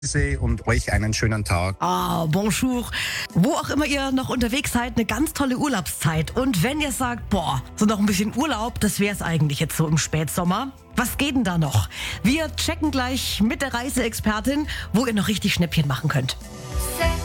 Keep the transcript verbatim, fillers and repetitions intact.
und euch einen schönen Tag. Ah, bonjour. Wo auch immer ihr noch unterwegs seid, eine ganz tolle Urlaubszeit. Und wenn ihr sagt, boah, so noch ein bisschen Urlaub, das wäre es eigentlich jetzt so im Spätsommer. Was geht denn da noch? Wir checken gleich mit der Reiseexpertin, wo ihr noch richtig Schnäppchen machen könnt.